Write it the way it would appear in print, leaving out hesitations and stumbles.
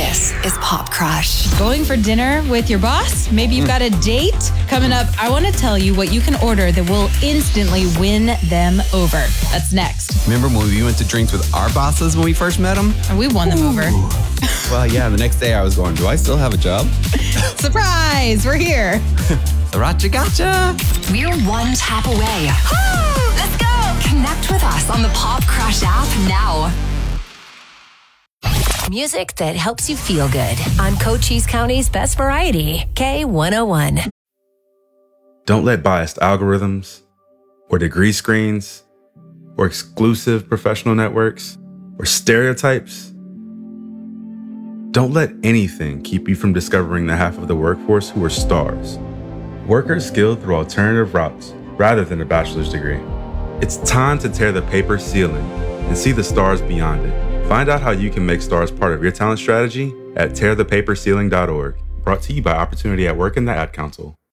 This is Pop Crush. Going for dinner with your boss? Maybe you've got a date? Coming up, I want to tell you what you can order that will instantly win them over. That's next. Remember when we went to drinks with our bosses when we first met them? And we won them over. Well, yeah, the next day I was going, do I still have a job? Surprise, we're here. Sriracha gotcha. We're one tap away. Let's go. Connect with us on the Pop Crush app now. Music that helps you feel good on Cochise County's best variety, K101. Don't let biased algorithms or degree screens or exclusive professional networks or stereotypes. Don't let anything keep you from discovering the half of the workforce who are stars. Workers skilled through alternative routes rather than a bachelor's degree. It's time to tear the paper ceiling and see the stars beyond it. Find out how you can make stars part of your talent strategy at tearthepaperceiling.org. Brought to you by Opportunity at Work and the Ad Council.